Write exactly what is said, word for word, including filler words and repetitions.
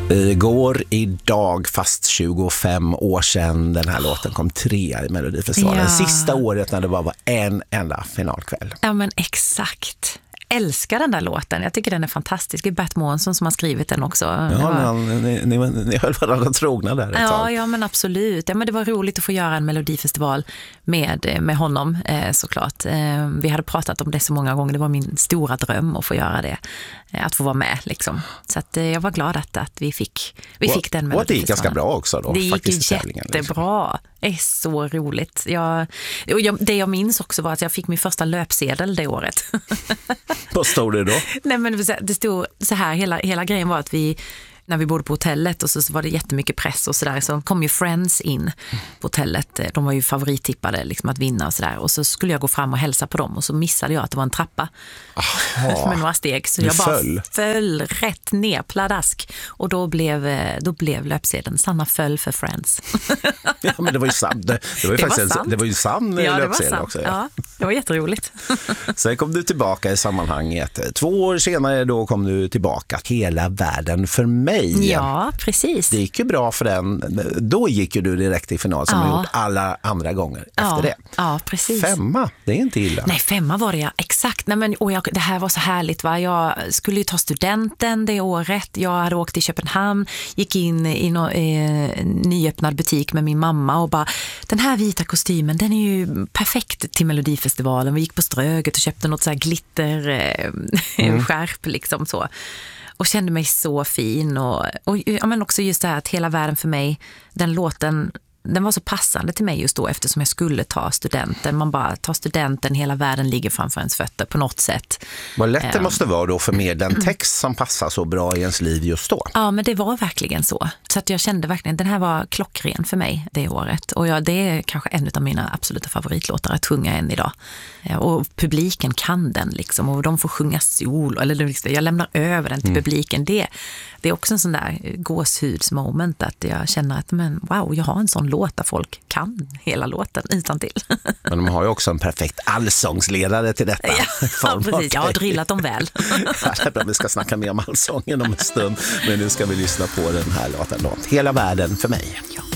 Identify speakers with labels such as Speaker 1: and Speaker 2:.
Speaker 1: Igår, idag, fast tjugofem år sedan den här låten kom trea i Melodifestivalen.
Speaker 2: Ja.
Speaker 1: Sista året när det bara var en enda finalkväll.
Speaker 2: Ja, men exakt. Älskar den där låten. Jag tycker den är fantastisk. Det är Bert Månsson som har skrivit den också.
Speaker 1: Ja,
Speaker 2: var...
Speaker 1: men, ni, ni, ni höll varandra trogna där ett
Speaker 2: ja,
Speaker 1: tag.
Speaker 2: ja, men absolut. Ja, men det var roligt att få göra en Melodifestival med, med honom, eh, såklart. Eh, vi hade pratat om det så många gånger. Det var min stora dröm att få göra det. Eh, att få vara med, liksom. Så att, eh, jag var glad att, att vi fick, vi
Speaker 1: och,
Speaker 2: fick den
Speaker 1: Melodifestivalen. Och det gick ganska bra också då.
Speaker 2: Det gick
Speaker 1: faktiskt,
Speaker 2: jättebra.
Speaker 1: liksom.
Speaker 2: Det är så roligt. Jag, och jag, det jag minns också var att jag fick min första löpsedel det året.
Speaker 1: Vad stod det då?
Speaker 2: Nej, men det stod så här, hela, hela grejen var att vi, när vi bodde på hotellet och så, så var det jättemycket press och sådär, så kom ju Friends in på hotellet. De var ju favorittippade liksom att vinna och sådär, och så skulle jag gå fram och hälsa på dem och så missade jag att det var en trappa. Aha, med några steg, så jag bara föll. föll rätt ner pladask, och då blev, då blev löpsedeln Sanna föll för Friends.
Speaker 1: Ja, men det var ju sant. Det, det var ju
Speaker 2: det
Speaker 1: faktiskt
Speaker 2: var
Speaker 1: en, det var ju sann
Speaker 2: ja,
Speaker 1: löpsedel också.
Speaker 2: Ja. ja, det var jätteroligt.
Speaker 1: Sen kom du tillbaka i sammanhanget. Två år senare då kom du tillbaka. Hela världen för mig.
Speaker 2: Ja, precis.
Speaker 1: Det gick ju bra för den. Då gick ju du direkt i final som ja. du gjort alla andra gånger efter
Speaker 2: ja.
Speaker 1: det.
Speaker 2: Ja, precis.
Speaker 1: Femma, det är inte illa.
Speaker 2: Nej, femma var det, ja. Exakt. Nej, men, och jag, det här var så härligt, va? Jag skulle ju ta studenten det året. Jag hade åkt till Köpenhamn, gick in i en eh, nyöppnad butik med min mamma och bara, den här vita kostymen, den är ju perfekt till Melodifestivalen. Vi gick på Ströget och köpte något så här glitter eh, mm. skärp liksom så. Och kände mig så fin. Och, och ja, men också just det här att hela världen för mig, den låten, den var så passande till mig just då, eftersom jag skulle ta studenten. Man bara tar studenten, hela världen ligger framför ens fötter på något sätt.
Speaker 1: Vad lätt det måste vara då för med den text som passar så bra i ens liv just då.
Speaker 2: Ja, men det var verkligen så. Så att jag kände verkligen, den här var klockren för mig det året. Och ja, det är kanske en av mina absoluta favoritlåtar att sjunga än idag. Och publiken kan den liksom, och de får sjunga sol, eller jag lämnar över den till mm. publiken. Det, det är också en sån där gåshudsmoment att jag känner att men wow, jag har en sån låt där folk kan hela låten utan till.
Speaker 1: Men de har ju också en perfekt allsångsledare till detta.
Speaker 2: Ja, precis. Jag har drillat dem väl.
Speaker 1: Ja, vi ska snacka mer om allsången om en stund, men nu ska vi lyssna på den här låten då. Hela världen för mig.
Speaker 2: Ja.